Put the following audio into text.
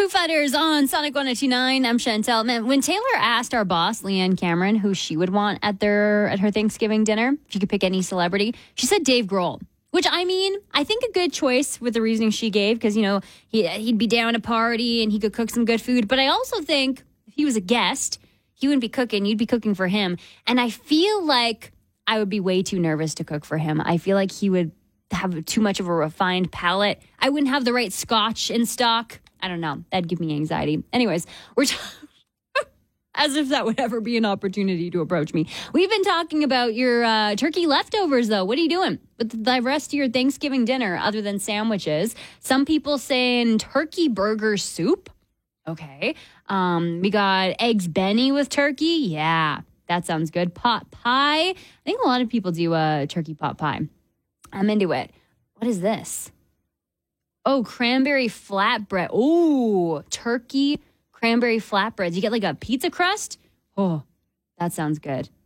Foo Fighters on Sonic 102.9. I'm Chantel. Man, when Taylor asked our boss, Leanne Cameron, who she would want at her Thanksgiving dinner, if she could pick any celebrity, she said Dave Grohl. Which, I mean, I think a good choice with the reasoning she gave because, you know, he'd be down to party and he could cook some good food. But I also think if he was a guest, he wouldn't be cooking. You'd be cooking for him. And I feel like I would be way too nervous to cook for him. I feel like he would have too much of a refined palate. I wouldn't have the right scotch in stock. I don't know. That'd give me anxiety. Anyways, we're as if that would ever be an opportunity to approach me. We've been talking about your turkey leftovers, though. What are you doing with the rest of your Thanksgiving dinner other than sandwiches? Some people saying turkey burger soup. Okay. We got eggs Benny with turkey. Yeah, that sounds good. Pot pie. I think a lot of people do turkey pot pie. I'm into it. What is this? Oh, cranberry flatbread. Oh, turkey cranberry flatbreads. You get like a pizza crust. Oh, that sounds good.